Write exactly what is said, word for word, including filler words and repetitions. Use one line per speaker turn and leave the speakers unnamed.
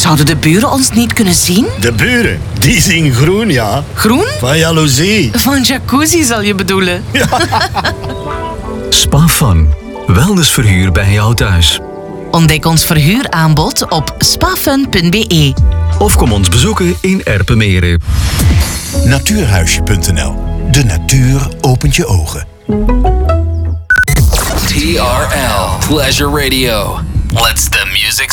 Zouden de buren ons niet kunnen zien?
De buren, die zien groen, ja.
Groen?
Van jaloezie.
Van jacuzzi zal je bedoelen. Ja.
Spa Fun. Wellnessverhuur bij jou thuis.
Ontdek ons verhuuraanbod op spafun punt be.
Of kom ons bezoeken in Erpenmeren.
Natuurhuisje punt n l. De natuur opent je ogen.
T R L Pleasure Radio. Let's the music